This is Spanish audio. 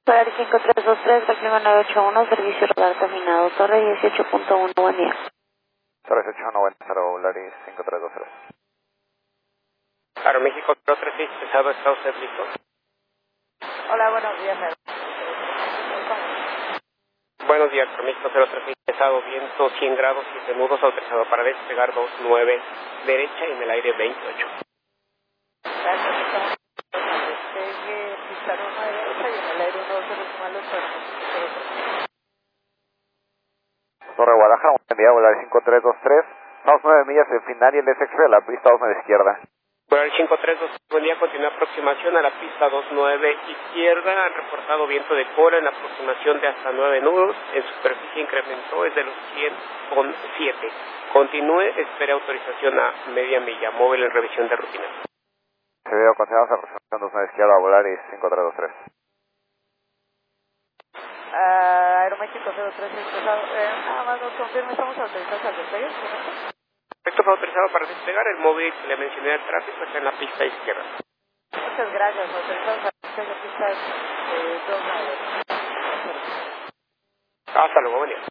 Polaris 5323, del clima 981, servicio radar terminado, Torre 18.1, buen día. Torre 18.1, buen día, Polaris 5323. Aeroméxico 036, pesado, ¿está usted listo? Hola, buenos días. Buenos días, Aeroméxico 036, pesado, viento 100 grados, 7 nudos, autorizado para despegar 29, derecha y en el aire 28. Gracias, estamos despegue, pista 1 derecha y en el aire 1 0 Torre Guadalajara, buen día, Polaris 5323. Estamos 9 millas en final y el SX de la pista 2 a la izquierda. Polaris 532, buen día, continúa aproximación a la pista 29 izquierda, han reportado viento de cola en la aproximación de hasta 9 nudos, en superficie incrementó, es de los 107. Continúe, espere autorización a media milla, móvil en revisión de rutina. Se veo, continuamos aproximación 2 a la izquierda, Polaris 5323. Aeroméxico 036, pesado, nada más nos confirma, estamos autorizados al despegue, ¿sí? Esto fue autorizado para despegar, el móvil que le mencioné al tráfico está en la pista izquierda. Muchas gracias, autorizados al despegue, pista 2 a la derecha. Hasta luego, buen día.